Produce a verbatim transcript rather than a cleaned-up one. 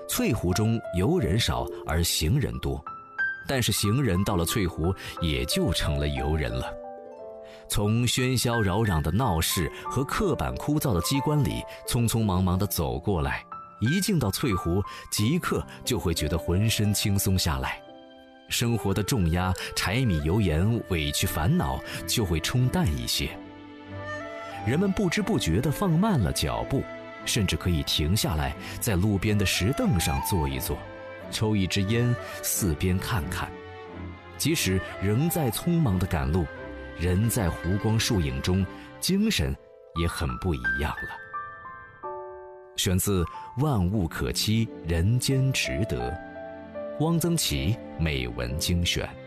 翠湖中游人少而行人多，但是行人到了翠湖也就成了游人了。从喧嚣扰攘的闹市和刻板枯燥的机关里匆匆忙忙地走过来，一进到翠湖，即刻就会觉得浑身轻松下来，生活的重压、柴米油盐、委屈烦恼就会冲淡一些。人们不知不觉地放慢了脚步，甚至可以停下来，在路边的石凳上坐一坐，抽一支烟，四边看看。即使仍在匆忙地赶路，人在湖光树影中，精神也很不一样了。选自《万物可期，人间值得》，汪曾祺美文精选。